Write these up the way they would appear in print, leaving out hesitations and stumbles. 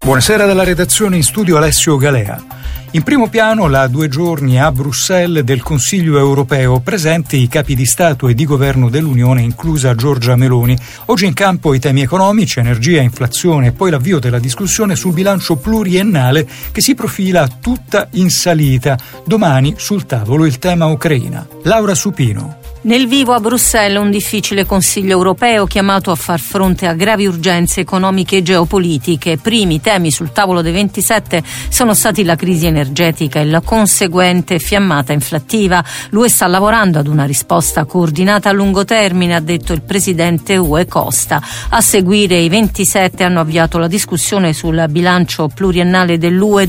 Buonasera dalla redazione, in studio Alessio Galea. In primo piano la 2 giorni a Bruxelles del Consiglio europeo, presenti i capi di Stato e di Governo dell'Unione, inclusa Giorgia Meloni. Oggi in campo i temi economici, energia, inflazione e poi l'avvio della discussione sul bilancio pluriennale che si profila tutta in salita. Domani sul tavolo il tema Ucraina. Laura Supino. Nel vivo a Bruxelles un difficile Consiglio europeo chiamato a far fronte a gravi urgenze economiche e geopolitiche. Primi temi sul tavolo dei 27 sono stati la crisi energetica e la conseguente fiammata inflattiva. L'UE sta lavorando ad una risposta coordinata a lungo termine, ha detto il presidente UE Costa. A seguire i 27 hanno avviato la discussione sul bilancio pluriennale dell'UE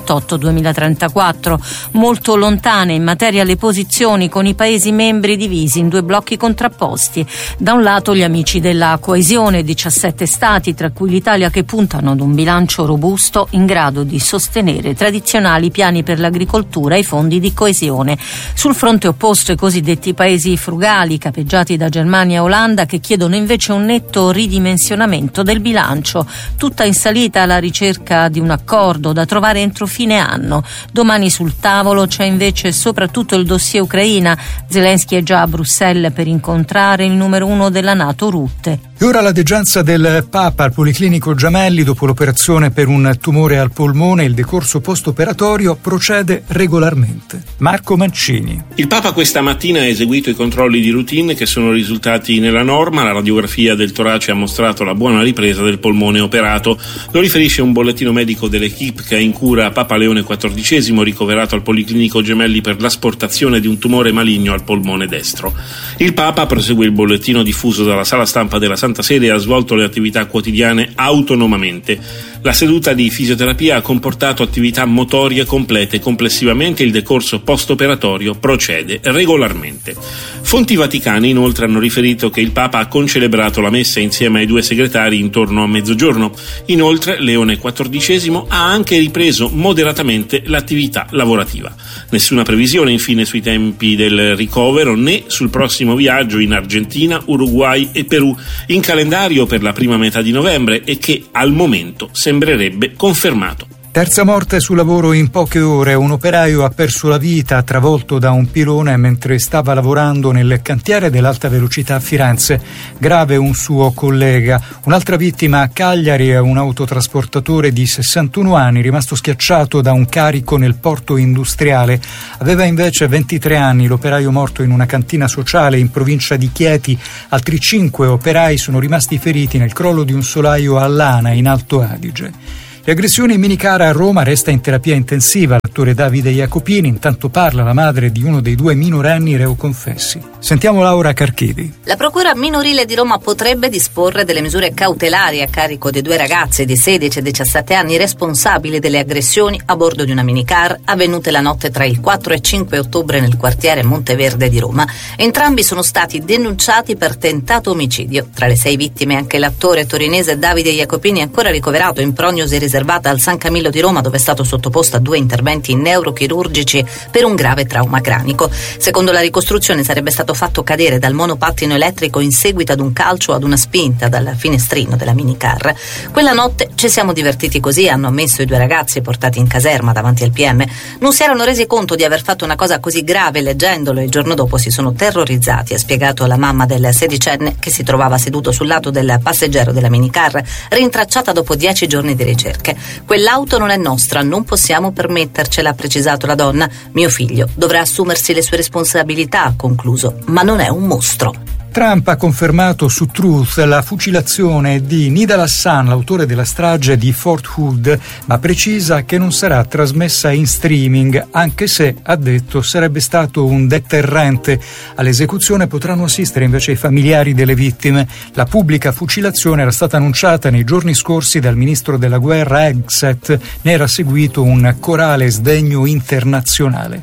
2028-2034. Molto lontane in materia le posizioni, con i Paesi membri divisi in 2 blocchi contrapposti. Da un lato gli amici della coesione, 17 stati, tra cui l'Italia, che puntano ad un bilancio robusto in grado di sostenere tradizionali piani per l'agricoltura e i fondi di coesione. Sul fronte opposto i cosiddetti paesi frugali, capeggiati da Germania e Olanda, che chiedono invece un netto ridimensionamento del bilancio. Tutta in salita alla ricerca di un accordo da trovare entro fine anno. Domani sul tavolo c'è invece soprattutto il dossier Ucraina. Zelensky è già a Bruxelles per incontrare il numero 1 della NATO, Rutte. E ora la degenza del Papa al Policlinico Gemelli. Dopo l'operazione per un tumore al polmone, il decorso post-operatorio procede regolarmente. Marco Mancini. Il Papa questa mattina ha eseguito i controlli di routine che sono risultati nella norma. La radiografia del torace ha mostrato la buona ripresa del polmone operato. Lo riferisce un bollettino medico dell'Equipe che ha in cura Papa Leone XIV, ricoverato al Policlinico Gemelli per l'asportazione di un tumore maligno al polmone destro. Il Papa, prosegue il bollettino diffuso dalla sala stampa della Santa Sede, ha svolto le attività quotidiane autonomamente. La seduta di fisioterapia ha comportato attività motorie complete. Complessivamente il decorso post-operatorio procede regolarmente. Fonti vaticane inoltre hanno riferito che il Papa ha concelebrato la messa insieme ai 2 segretari intorno a mezzogiorno. Inoltre Leone XIV ha anche ripreso moderatamente l'attività lavorativa. Nessuna previsione infine sui tempi del ricovero né sul prossimo viaggio in Argentina, Uruguay e Perù, in calendario per la prima metà di novembre e che al momento sembrerebbe confermato. Terza morte sul lavoro in poche ore. Un operaio ha perso la vita travolto da un pilone mentre stava lavorando nel cantiere dell'alta velocità a Firenze. Grave un suo collega. Un'altra vittima a Cagliari è un autotrasportatore di 61 anni rimasto schiacciato da un carico nel porto industriale. Aveva invece 23 anni l'operaio morto in una cantina sociale in provincia di Chieti. Altri 5 operai sono rimasti feriti nel crollo di un solaio a Lana in Alto Adige. Le aggressioni in minicara a Roma, resta in terapia intensiva l'attore Davide Jacopini. Intanto parla la madre di uno dei 2 minorenni reoconfessi. Sentiamo Laura Carchidi. La procura minorile di Roma potrebbe disporre delle misure cautelari a carico dei 2 ragazzi di 16 e 17 anni responsabili delle aggressioni a bordo di una minicar avvenute la notte tra il 4 e 5 ottobre nel quartiere Monteverde di Roma. Entrambi sono stati denunciati per tentato omicidio. Tra le 6 vittime anche l'attore torinese Davide Jacopini, ancora ricoverato in prognosi riservata al San Camillo di Roma, dove è stato sottoposto a 2 interventi neurochirurgici per un grave trauma cranico. Secondo la ricostruzione sarebbe stato fatto cadere dal monopattino elettrico in seguito ad un calcio o ad una spinta dal finestrino della minicar. Quella notte ci siamo divertiti così, hanno ammesso i 2 ragazzi portati in caserma davanti al PM. Non si erano resi conto di aver fatto una cosa così grave leggendolo e il giorno dopo si sono terrorizzati, ha spiegato la mamma del 16enne che si trovava seduto sul lato del passeggero della minicar, rintracciata dopo 10 giorni di ricerche. Quell'auto non è nostra, non possiamo permettercela, ha precisato la donna. Mio figlio dovrà assumersi le sue responsabilità, ha concluso, ma non è un mostro. Trump ha confermato su Truth la fucilazione di Nidal Hassan, l'autore della strage di Fort Hood, ma precisa che non sarà trasmessa in streaming, anche se, ha detto, sarebbe stato un deterrente. All'esecuzione potranno assistere invece i familiari delle vittime. La pubblica fucilazione era stata annunciata nei giorni scorsi dal ministro della guerra Hegseth, ne era seguito un corale sdegno internazionale.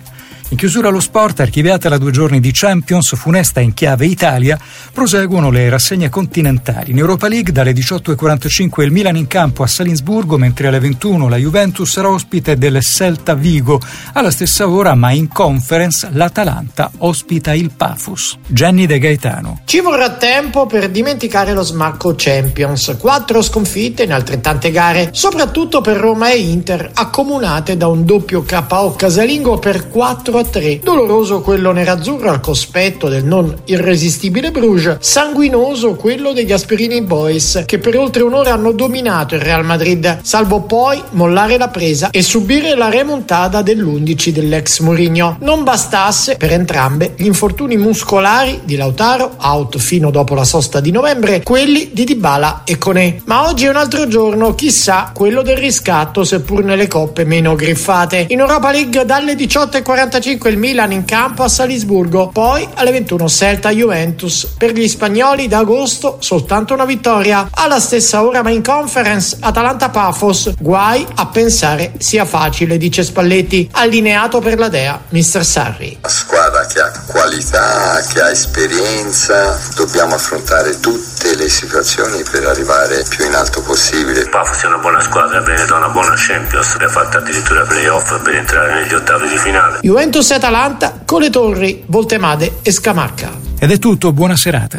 In chiusura allo sport, archiviata la 2 giorni di Champions, funesta in chiave Italia, proseguono le rassegne continentali. In Europa League dalle 18:45 il Milan in campo a Salisburgo, mentre alle 21 la Juventus sarà ospite del Celta Vigo. Alla stessa ora, ma in Conference, l'Atalanta ospita il Pafos. Gianni De Gaetano. Ci vorrà tempo per dimenticare lo smacco Champions. 4 sconfitte in altrettante gare, soprattutto per Roma e Inter, accomunate da un doppio KO casalingo per 4-3. Doloroso quello nerazzurro al cospetto del non irresistibile Bruges, sanguinoso quello dei Gasperini Boys, che per oltre un'ora hanno dominato il Real Madrid, salvo poi mollare la presa e subire la remontada dell'11 dell'ex Mourinho. Non bastasse per entrambe gli infortuni muscolari di Lautaro, out fino dopo la sosta di novembre, quelli di Dybala e Koné. Ma oggi è un altro giorno, chissà quello del riscatto, seppur nelle coppe meno griffate. In Europa League dalle 18:45 il Milan in campo a Salisburgo, poi alle 21 Celta Juventus. Per gli spagnoli da agosto soltanto una vittoria. Alla stessa ora, ma in Conference, Atalanta Pafos. Guai a pensare sia facile, dice Spalletti, allineato per la Dea Mr. Sarri. Una squadra che ha qualità, che ha esperienza, dobbiamo affrontare tutte le situazioni per arrivare più in alto possibile. Pafos è una buona squadra, viene da una buona Champions, che ha fatto addirittura playoff per entrare negli ottavi di finale. Juventus e Atalanta con le torri Voltemade e Scamacca. Ed è tutto, buona serata.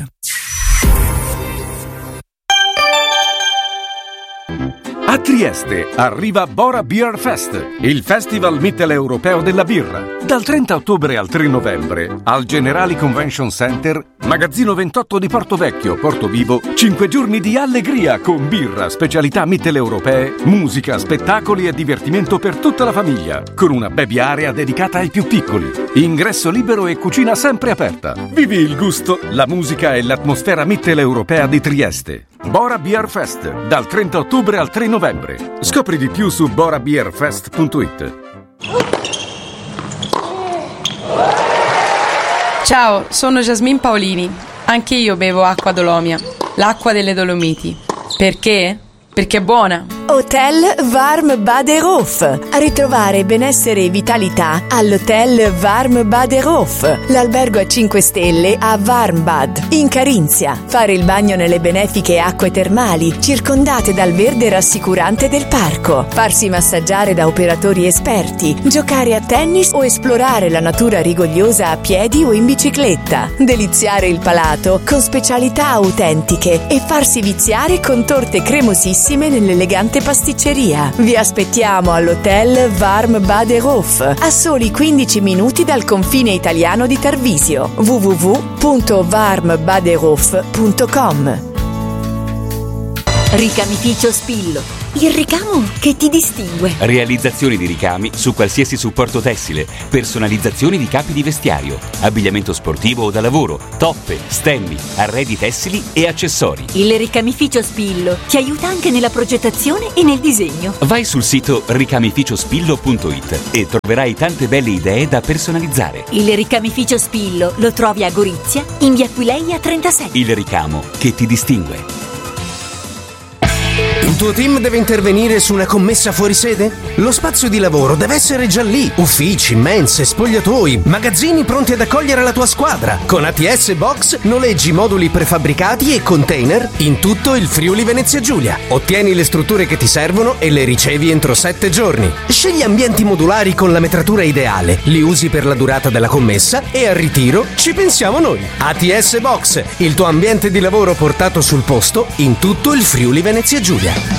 A Trieste arriva Bora Beer Fest, il festival mitteleuropeo della birra. Dal 30 ottobre al 3 novembre, al Generali Convention Center, magazzino 28 di Porto Vecchio, Porto Vivo, 5 giorni di allegria con birra, specialità mitteleuropee, musica, spettacoli e divertimento per tutta la famiglia, con una baby area dedicata ai più piccoli. Ingresso libero e cucina sempre aperta. Vivi il gusto, la musica e l'atmosfera mitteleuropea di Trieste. Bora Beer Fest, dal 30 ottobre al 3 novembre. Scopri di più su borabeerfest.it. Ciao, sono Jasmine Paolini. Anche io bevo acqua Dolomia, l'acqua delle Dolomiti. Perché? Perché è buona. Hotel Warm Badehof. A ritrovare benessere e vitalità all'Hotel Warm Badehof, l'albergo a 5 stelle a Warmbad, in Carinzia. Fare il bagno nelle benefiche acque termali, circondate dal verde rassicurante del parco. Farsi massaggiare da operatori esperti, giocare a tennis o esplorare la natura rigogliosa a piedi o in bicicletta. Deliziare il palato con specialità autentiche e farsi viziare con torte cremosissime nell'elegante pasticceria. Vi aspettiamo all'Hotel Warm Badehof, a soli 15 minuti dal confine italiano di Tarvisio. www.warmbadehof.com. Ricamificio Spillo, il ricamo che ti distingue. Realizzazione di ricami su qualsiasi supporto tessile, personalizzazioni di capi di vestiario, abbigliamento sportivo o da lavoro, toppe, stemmi, arredi tessili e accessori. Il Ricamificio Spillo ti aiuta anche nella progettazione e nel disegno. Vai sul sito ricamificiospillo.it e troverai tante belle idee da personalizzare. Il Ricamificio Spillo lo trovi a Gorizia, in via Aquileia 37. Il ricamo che ti distingue. Il tuo team deve intervenire su una commessa fuori sede? Lo spazio di lavoro deve essere già lì. Uffici, mense, spogliatoi, magazzini pronti ad accogliere la tua squadra. Con ATS Box noleggi moduli prefabbricati e container in tutto il Friuli Venezia Giulia. Ottieni le strutture che ti servono e le ricevi entro 7 giorni. Scegli ambienti modulari con la metratura ideale, li usi per la durata della commessa e al ritiro ci pensiamo noi. ATS Box, il tuo ambiente di lavoro portato sul posto in tutto il Friuli Venezia Giulia.